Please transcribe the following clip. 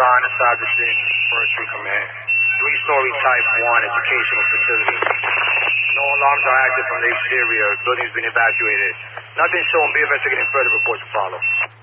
on inside the scene. First Recommand. 3-story Type 1 educational facility. No alarms are active from the exterior. Building's been evacuated. Nothing shown. Be investigating further reports to follow.